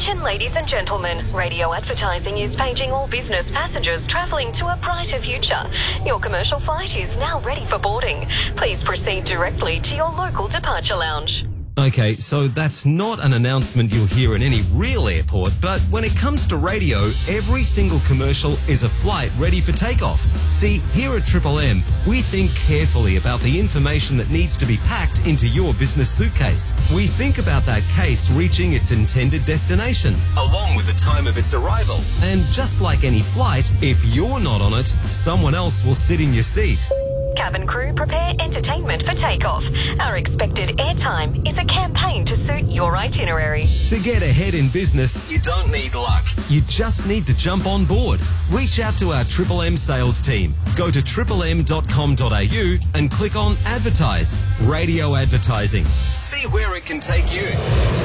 Attention ladies and gentlemen, radio advertising is paging all business passengers travelling to a brighter future. Your commercial flight is now ready for boarding. Please proceed directly to your local departure lounge. Okay, so that's not an announcement you'll hear in any real airport, but when it comes to radio, every single commercial is a flight ready for takeoff. See, here at Triple M, we think carefully about the information that needs to be packed into your business suitcase. We think about that case reaching its intended destination, along with the time of its arrival. And just like any flight, if you're not on it, someone else will sit in your seat. Cabin crew, prepare entertainment for takeoff. Our expected airtime is a campaign to suit your itinerary. To get ahead in business, you don't need luck. You just need to jump on board. Reach out to our Triple M sales team. Go to triplem.com.au and click on Advertise. Radio advertising. See where it can take you.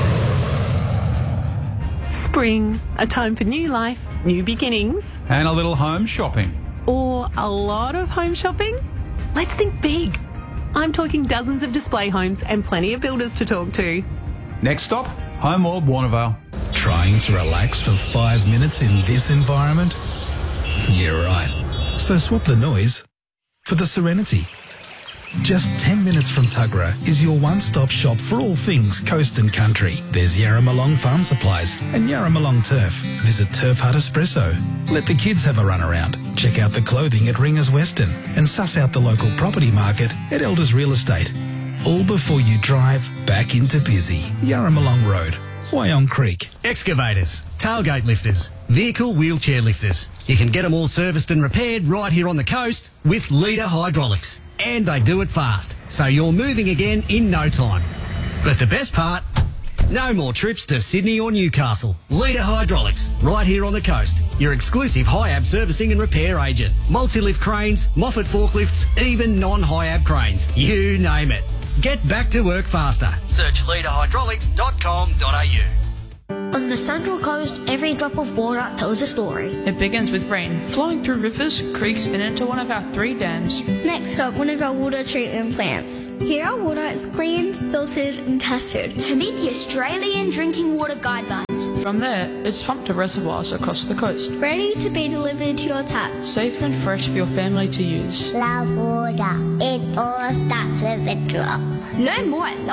Spring, a time for new life, new beginnings. And a little home shopping. Or a lot of home shopping? Let's think big. I'm talking dozens of display homes and plenty of builders to talk to. Next stop, Home World Warnervale. Trying to relax for 5 minutes in this environment? You're right. So swap the noise for the serenity. Just 10 minutes from Tuggerah is your one-stop shop for all things coast and country. There's Yarramalong Farm Supplies and Yarramalong Turf. Visit Turf Hut Espresso. Let the kids have a run around. Check out the clothing at Ringers Western and suss out the local property market at Elders Real Estate. All before you drive back into busy Yarramalong Road, Wyong Creek. Excavators, tailgate lifters, vehicle wheelchair lifters. You can get them all serviced and repaired right here on the coast with Leader Hydraulics. And they do it fast, so you're moving again in no time. But the best part, no more trips to Sydney or Newcastle. Leader Hydraulics, right here on the coast. Your exclusive HIAB servicing and repair agent. Multi-lift cranes, Moffat forklifts, even non-HIAB cranes. You name it. Get back to work faster. Search leaderhydraulics.com.au. On the Central Coast, every drop of water tells a story. It begins with rain flowing through rivers, creeks and into one of our 3 dams. Next up, one of our water treatment plants. Here our water is cleaned, filtered and tested to meet the Australian Drinking Water Guidelines. From there, it's pumped to reservoirs across the coast. Ready to be delivered to your tap. Safe and fresh for your family to use. Love water. It all starts with a drop. Learn more at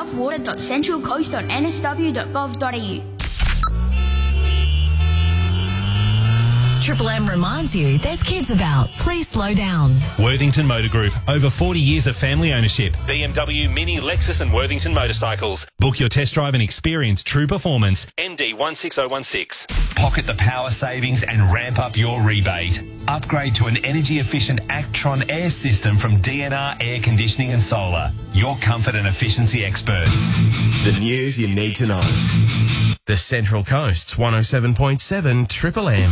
lovewater.centralcoast.nsw.gov.au. Triple M reminds you there's kids about. Please slow down. Worthington Motor Group. Over 40 years of family ownership. BMW, Mini, Lexus and Worthington motorcycles. Book your test drive and experience true performance. ND 16016. Pocket the power savings and ramp up your rebate. Upgrade to an energy-efficient Actron air system from DNR Air Conditioning and Solar. Your comfort and efficiency experts. The news you need to know. The Central Coast's 107.7 Triple M.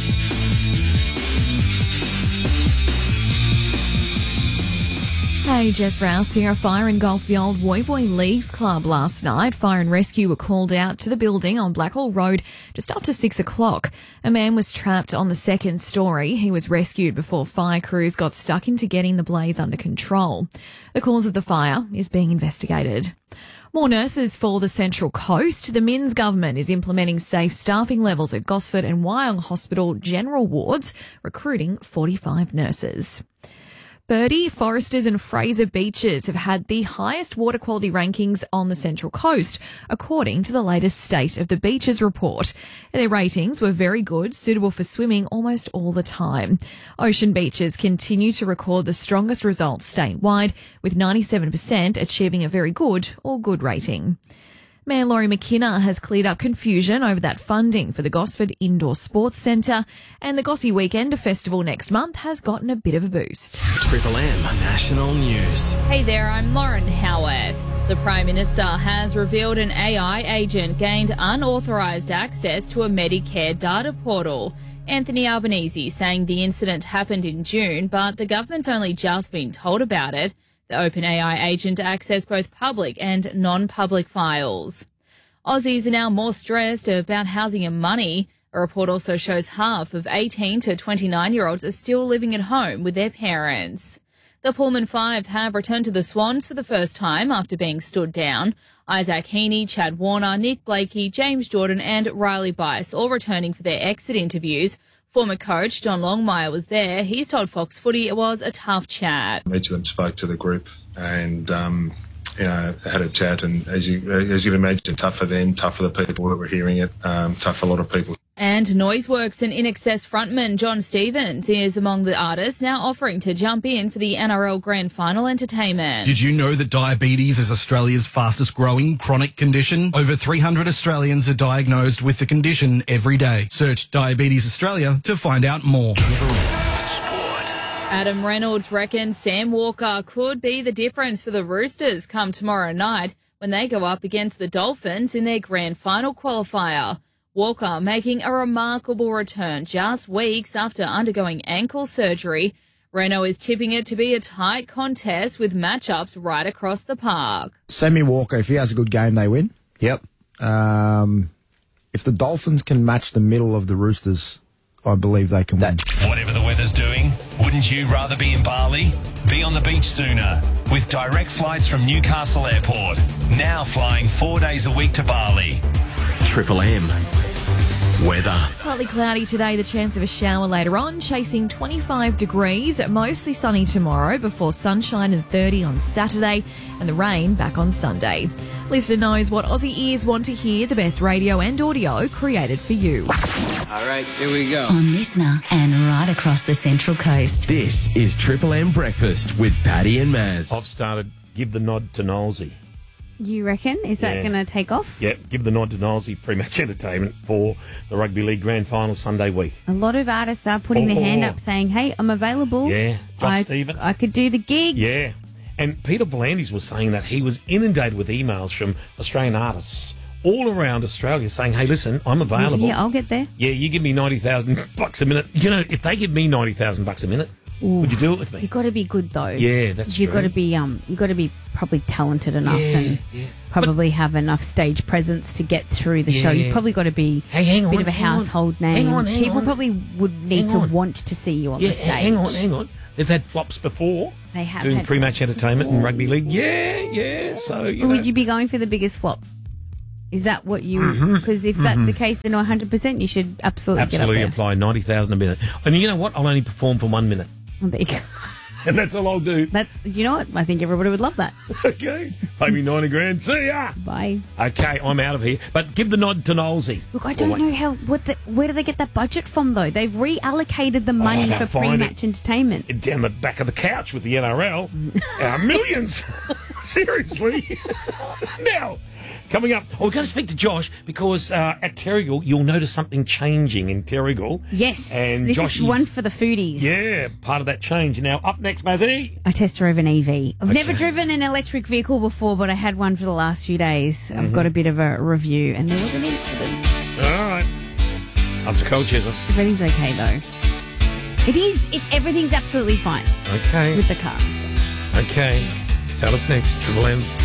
Hey, Jess Rouse here. A fire engulfed the old Woy Boy Leagues Club last night. Fire and rescue were called out to the building on Blackhall Road just after 6 o'clock. A man was trapped on the second story. He was rescued before fire crews got stuck into getting the blaze under control. The cause of the fire is being investigated. More nurses for the Central Coast. The Minns government is implementing safe staffing levels at Gosford and Wyong Hospital general wards, recruiting 45 nurses. Birdie, Foresters and Fraser beaches have had the highest water quality rankings on the Central Coast, according to the latest State of the Beaches report. Their ratings were very good, suitable for swimming almost all the time. Ocean beaches continue to record the strongest results statewide, with 97% achieving a very good or good rating. Mayor Laurie McKenna has cleared up confusion over that funding for the Gosford Indoor Sports Centre, and the Gossie Weekender Festival next month has gotten a bit of a boost. Triple M National News. Hey there, I'm Lauren Howard. The Prime Minister has revealed an AI agent gained unauthorised access to a Medicare data portal. Anthony Albanese saying the incident happened in June, but the government's only just been told about it. The OpenAI agent accessed both public and non-public files. Aussies are now more stressed about housing and money. A report also shows half of 18 to 29-year-olds are still living at home with their parents. The Pullman Five have returned to the Swans for the first time after being stood down. Isaac Heaney, Chad Warner, Nick Blakey, James Jordan and Riley Bice all returning for their exit interviews. Former coach John Longmire was there. He's told Fox Footy it was a tough chat. Each of them spoke to the group and had a chat, and as you can imagine, tough for them, tough for the people that were hearing it, tough for a lot of people. And Noiseworks and INXS frontman John Stevens is among the artists now offering to jump in for the NRL Grand Final entertainment. Did you know that diabetes is Australia's fastest growing chronic condition? Over 300 Australians are diagnosed with the condition every day. Search Diabetes Australia to find out more. Adam Reynolds reckons Sam Walker could be the difference for the Roosters come tomorrow night when they go up against the Dolphins in their Grand Final qualifier. Walker making a remarkable return just weeks after undergoing ankle surgery. Reno is tipping it to be a tight contest with matchups right across the park. Sammy Walker, if he has a good game, they win. Yep. If the Dolphins can match the middle of the Roosters, I believe they can win. Whatever the weather's doing, wouldn't you rather be in Bali? Be on the beach sooner with direct flights from Newcastle Airport. Now flying 4 days a week to Bali. Triple M. Weather. Partly cloudy today, the chance of a shower later on, chasing 25 degrees, mostly sunny tomorrow before sunshine and 30 on Saturday, and the rain back on Sunday. Listener knows what Aussie ears want to hear, the best radio and audio created for you. All right, here we go. On Listener and right across the Central Coast. This is Triple M Breakfast with Paddy and Maz. I've started Give the Nod to Knowlesy. You reckon? Is that going to take off? Yeah, Give the Nod to Knowlesy pre-match entertainment for the Rugby League Grand Final Sunday week. A lot of artists are putting their hand up saying, hey, I'm available. Yeah, Josh Stevens. I could do the gig. Yeah, and Peter V'landys was saying that he was inundated with emails from Australian artists all around Australia saying, hey, listen, I'm available. Yeah, I'll get there. Yeah, you give me $90,000 a minute. You know, if they give me $90,000 a minute, would you do it with me? You've got to be good, though. Yeah, that's You've true. You've got to be probably talented enough and probably have enough stage presence to get through the show. You've probably got to be a bit of a household name. People probably would need to want to see you on the stage. Hang on. They've had flops before. They have doing had pre-match entertainment in rugby league. Yeah. So would you be going for the biggest flop? Is that what you? Because if that's the case, then 100% you should absolutely get up there. apply $90,000 a minute. And you know what? I'll only perform for 1 minute. Well, there you go. And that's all I'll do. You know what? I think everybody would love that. Okay. Pay me $90,000. See ya. Bye. Okay, I'm out of here. But give the nod to Knowlesy. Look, I don't know where do they get that budget from, though? They've reallocated the money for pre-match entertainment. Down the back of the couch with the NRL. Millions. Seriously. Now, coming up, we're going to speak to Josh because at Terrigal, you'll notice something changing in Terrigal. Yes. And this Josh is one for the foodies. Yeah, part of that change. Now, up next, Mazzy. I test drove an EV. I've never driven an electric vehicle before, but I had one for the last few days. I've got a bit of a review, and there was an incident. All right. After Colchester. Everything's okay, though. It is. Everything's absolutely fine. Okay. With the car and stuff. Okay. Tell us next, Triple M.